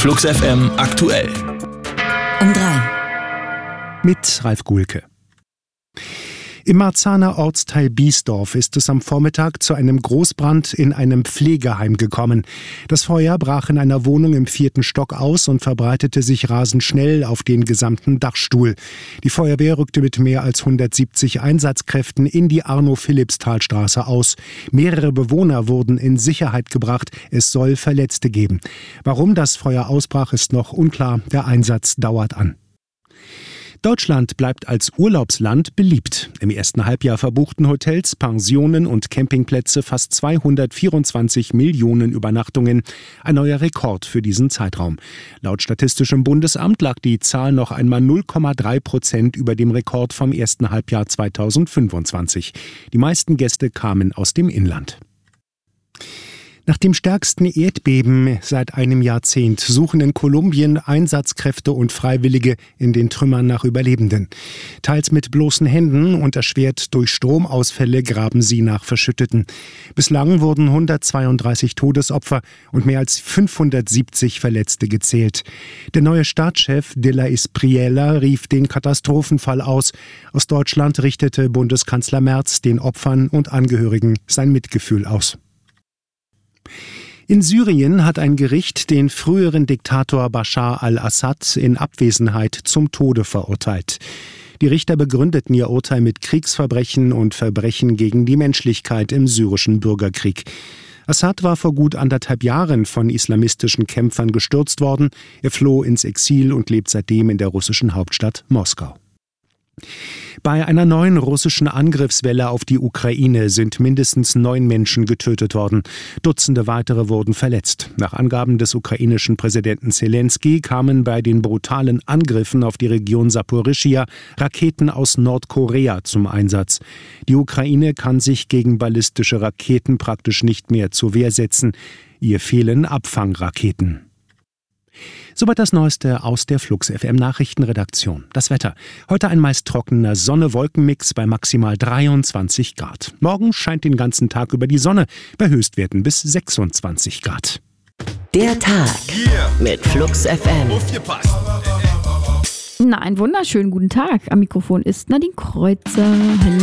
Flux FM aktuell. Um 3. Mit Ralf Guhlke. Im Marzahner Ortsteil Biesdorf ist es am Vormittag zu einem Großbrand in einem Pflegeheim gekommen. Das Feuer brach in einer Wohnung im 4. Stock aus und verbreitete sich rasend schnell auf den gesamten Dachstuhl. Die Feuerwehr rückte mit mehr als 170 Einsatzkräften in die Arno-Philips-Talstraße aus. Mehrere Bewohner wurden in Sicherheit gebracht. Es soll Verletzte geben. Warum das Feuer ausbrach, ist noch unklar. Der Einsatz dauert an. Deutschland bleibt als Urlaubsland beliebt. Im ersten Halbjahr verbuchten Hotels, Pensionen und Campingplätze fast 224 Millionen Übernachtungen. Ein neuer Rekord für diesen Zeitraum. Laut Statistischem Bundesamt lag die Zahl noch einmal 0,3% über dem Rekord vom ersten Halbjahr 2025. Die meisten Gäste kamen aus dem Inland. Nach dem stärksten Erdbeben seit einem Jahrzehnt suchen in Kolumbien Einsatzkräfte und Freiwillige in den Trümmern nach Überlebenden. Teils mit bloßen Händen und erschwert durch Stromausfälle graben sie nach Verschütteten. Bislang wurden 132 Todesopfer und mehr als 570 Verletzte gezählt. Der neue Staatschef de la Espriella rief den Katastrophenfall aus. Aus Deutschland richtete Bundeskanzler Merz den Opfern und Angehörigen sein Mitgefühl aus. In Syrien hat ein Gericht den früheren Diktator Bashar al-Assad in Abwesenheit zum Tode verurteilt. Die Richter begründeten ihr Urteil mit Kriegsverbrechen und Verbrechen gegen die Menschlichkeit im syrischen Bürgerkrieg. Assad war vor gut 1,5 Jahren von islamistischen Kämpfern gestürzt worden. Er floh ins Exil und lebt seitdem in der russischen Hauptstadt Moskau. Bei einer neuen russischen Angriffswelle auf die Ukraine sind mindestens 9 Menschen getötet worden. Dutzende weitere wurden verletzt. Nach Angaben des ukrainischen Präsidenten Zelensky kamen bei den brutalen Angriffen auf die Region Saporischschja Raketen aus Nordkorea zum Einsatz. Die Ukraine kann sich gegen ballistische Raketen praktisch nicht mehr zur Wehr setzen. Ihr fehlen Abfangraketen. Soweit das Neueste aus der Flux FM Nachrichtenredaktion. Das Wetter. Heute ein meist trockener Sonne-Wolken-Mix bei maximal 23 Grad. Morgen scheint den ganzen Tag über die Sonne bei Höchstwerten bis 26 Grad. Der Tag mit Flux FM. Na, einen wunderschönen guten Tag. Am Mikrofon ist Nadine Kreuzer. Hallo.